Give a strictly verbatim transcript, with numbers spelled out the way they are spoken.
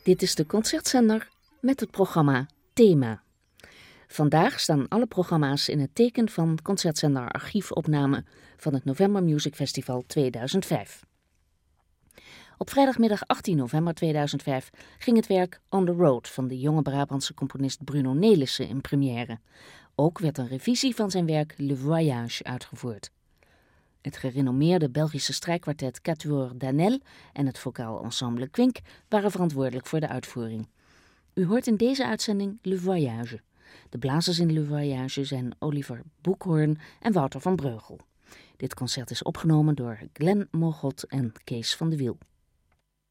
Dit is de Concertzender met het programma Thema. Vandaag staan alle programma's in het teken van Concertzender archiefopname van het November Music Festival tweeduizend vijf. Op vrijdagmiddag achttien november tweeduizend vijf ging het werk On the Road van de jonge Brabantse componist Bruno Nelissen in première. Ook werd een revisie van zijn werk Le Voyage uitgevoerd. Het gerenommeerde Belgische strijkkwartet Quatuor Danel en het vocaal ensemble Kwink waren verantwoordelijk voor de uitvoering. U hoort in deze uitzending Le Voyage. De blazers in Le Voyage zijn Oliver Boekhoorn en Wouter van Breugel. Dit concert is opgenomen door Glenn Mogot en Kees van de Wiel.